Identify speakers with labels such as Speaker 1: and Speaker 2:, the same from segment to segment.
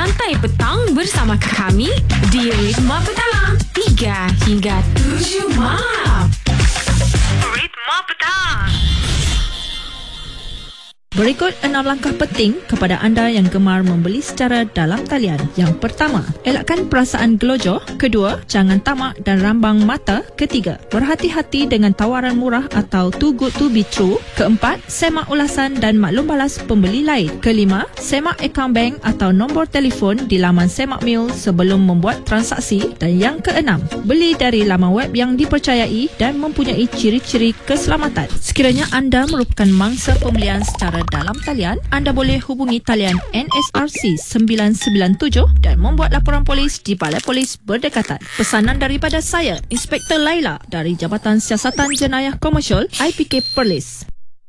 Speaker 1: Santai Petang bersama kami di Ritma Petang 3 hingga 7 malam. Ritma Petang.
Speaker 2: Berikut 6 langkah penting kepada anda yang gemar membeli secara dalam talian. Yang pertama, elakkan perasaan gelojoh. Kedua, jangan tamak dan rambang mata. Ketiga, berhati-hati dengan tawaran murah atau too good to be true. Keempat, semak ulasan dan maklum balas pembeli lain. Kelima, semak akaun bank atau nombor telefon di laman Semak Mil sebelum membuat transaksi. Dan yang keenam, beli dari laman web yang dipercayai dan mempunyai ciri-ciri keselamatan. Sekiranya anda merupakan mangsa pembelian secara dalam talian, anda boleh hubungi talian NSRC 997 dan membuat laporan polis di Balai Polis berdekatan. Pesanan daripada saya, Inspektor Laila dari Jabatan Siasatan Jenayah Komersial IPK Perlis.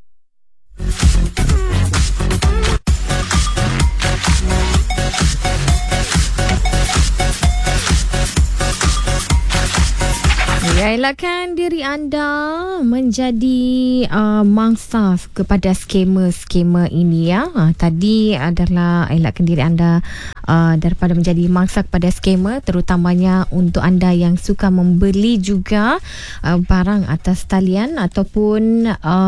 Speaker 3: Elakkan diri anda menjadi mangsa kepada skamer ini ya. Tadi adalah elakkan diri anda daripada menjadi mangsa kepada skamer, terutamanya untuk anda yang suka membeli juga barang atas talian ataupun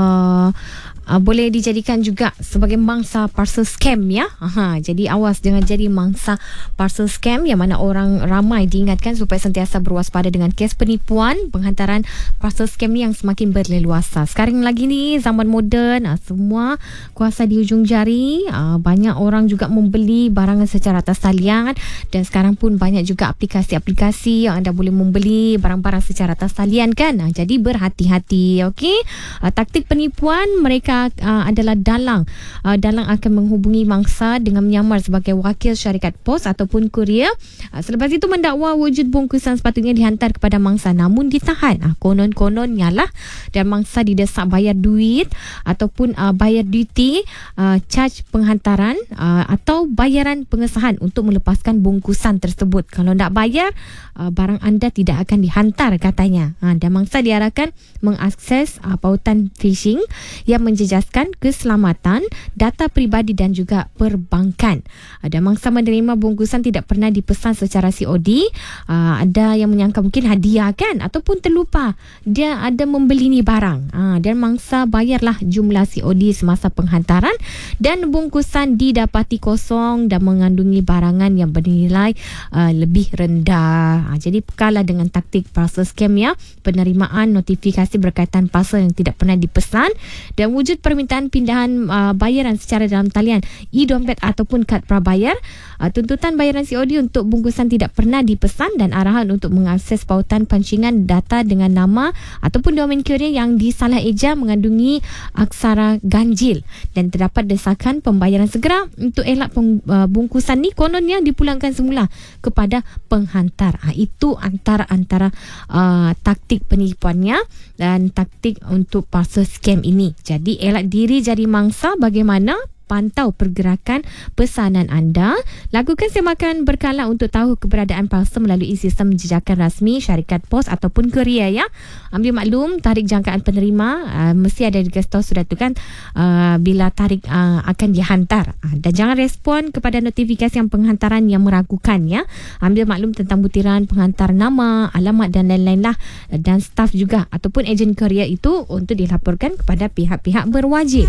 Speaker 3: boleh dijadikan juga sebagai mangsa parcel scam ya. Jadi awas, jangan jadi mangsa parcel scam yang mana orang ramai diingatkan supaya sentiasa berwaspada dengan kes penipuan penghantaran parcel scam ni yang semakin berleluasa. Sekarang lagi ni zaman moden, semua kuasa di ujung jari. Banyak orang juga membeli barangan secara atas talian dan sekarang pun banyak juga aplikasi-aplikasi yang anda boleh membeli barang-barang secara atas talian kan. Jadi berhati-hati, okey. Taktik penipuan mereka adalah dalang akan menghubungi mangsa dengan menyamar sebagai wakil syarikat pos ataupun kurier. Selepas itu mendakwa wujud bungkusan sepatutnya dihantar kepada mangsa namun ditahan. Konon-kononnya lah, dan mangsa didesak bayar duit ataupun bayar duty, charge penghantaran atau bayaran pengesahan untuk melepaskan bungkusan tersebut. Kalau tak bayar, barang anda tidak akan dihantar katanya. Dan mangsa diarahkan mengakses pautan phishing yang menjejaskan keselamatan data peribadi dan juga perbankan. Ada mangsa menerima bungkusan tidak pernah dipesan secara COD. Ada yang menyangka mungkin hadiah kan, ataupun terlupa dia ada membeli ni barang. Dan mangsa bayarlah jumlah COD semasa penghantaran dan bungkusan didapati kosong dan mengandungi barangan yang bernilai lebih rendah. Jadi kalah dengan taktik parcel scam ya. Penerimaan notifikasi berkaitan parcel yang tidak pernah dipesan dan wujud permintaan pindahan bayaran secara dalam talian, e-dompet ataupun kad prabayar, tuntutan bayaran COD untuk bungkusan tidak pernah dipesan dan arahan untuk mengakses pautan pancingan data dengan nama ataupun domain kurier yang disalah eja mengandungi aksara ganjil dan terdapat desakan pembayaran segera untuk elak bungkusan ni kononnya dipulangkan semula kepada penghantar. Itu antara taktik penipuannya dan taktik untuk parcel scam ini. Jadi elak diri jadi mangsa. Bagaimana? Pantau pergerakan pesanan anda. Lakukan semakan berkala untuk tahu keberadaan parcel melalui sistem jejakan rasmi syarikat pos ataupun kurier ya. Ambil maklum tarikh jangkaan penerima, mesti ada dikasih surat tu kan, bila tarikh akan dihantar. Dan jangan respon kepada notifikasi yang penghantaran yang meragukan ya. Ambil maklum tentang butiran penghantar nama, alamat dan lain-lain lah, dan staf juga ataupun ejen kurier itu untuk dilaporkan kepada pihak-pihak berwajib.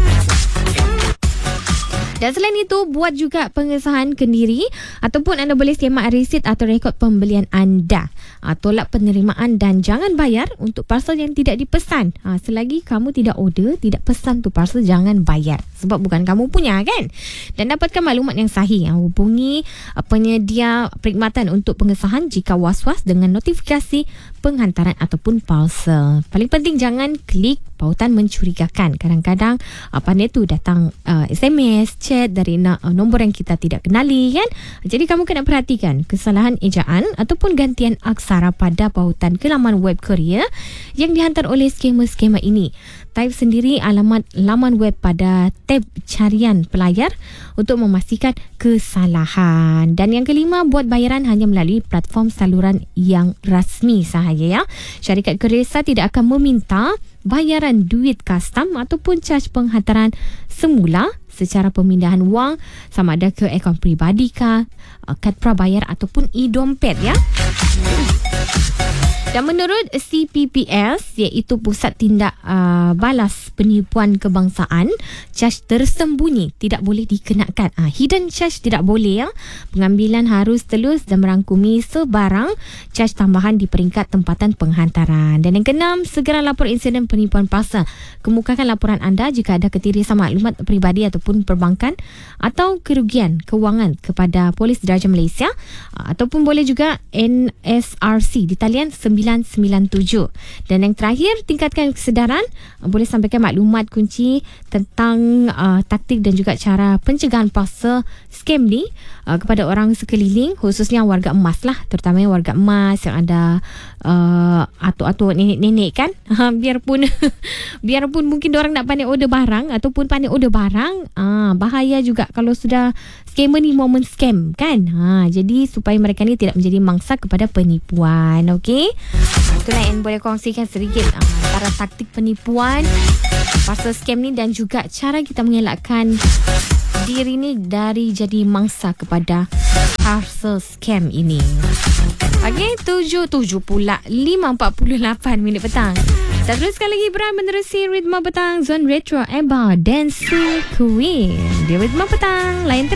Speaker 3: Dan selain itu, buat juga pengesahan kendiri ataupun anda boleh semak resit atau rekod pembelian anda. Tolak penerimaan dan jangan bayar untuk parcel yang tidak dipesan. Selagi kamu tidak order, tidak pesan tu parcel, jangan bayar. Sebab bukan kamu punya kan? Dan dapatkan maklumat yang sahih. Hubungi penyedia perkhidmatan untuk pengesahan jika was-was dengan notifikasi penghantaran ataupun parcel. Paling penting jangan klik pautan mencurigakan. Kadang-kadang pandai tu datang SMS, chat dari nombor yang kita tidak kenali kan. Jadi kamu kena perhatikan kesalahan ejaan ataupun gantian aksara pada pautan ke laman web kurier yang dihantar oleh skamer-skamer ini. Type sendiri alamat laman web pada tab carian pelayar untuk memastikan kesalahan. Dan yang kelima, buat bayaran hanya melalui platform saluran yang rasmi sahaja ya. Syarikat kurier tidak akan meminta bayaran duit custom ataupun charge penghantaran semula secara pemindahan wang, sama ada ke akaun peribadi kah, kad prabayar ataupun e-dompet ya. Dan menurut CPPS, iaitu Pusat Tindak Balas Penipuan Kebangsaan, caj tersembunyi tidak boleh dikenakan. Hidden charge tidak boleh ya. Pengambilan harus telus dan merangkumi sebarang caj tambahan di peringkat tempatan penghantaran. Dan yang keenam, segera lapor insiden penipuan parcel. Kemukakan laporan anda jika ada ketirisan maklumat peribadi ataupun perbankan atau kerugian kewangan kepada Polis Diraja Malaysia, ataupun boleh juga NSRC di talian 997. Dan yang terakhir, tingkatkan kesedaran. Boleh sampaikan maklumat kunci tentang taktik dan juga cara pencegahan parcel scam ni kepada orang sekeliling, khususnya warga emas lah, terutama warga emas yang ada atuk-atuk, nenek-nenek kan. Biarpun mungkin diorang nak pandai order barang ataupun pandai order barang, bahaya juga kalau sudah scammer ni momen scam kan. Jadi supaya mereka ni tidak menjadi mangsa kepada penipuan. Okey, itulah yang boleh kongsikan sedikit antara taktik penipuan parcel scam ni dan juga cara kita mengelakkan diri ni dari jadi mangsa kepada parcel scam ini. Okey, 7 pula 5:48 minit petang. Kita teruskan lagi menerusi Ritma Petang Zone Retro Eba Dancing Queen di Ritma Petang. Layan terus.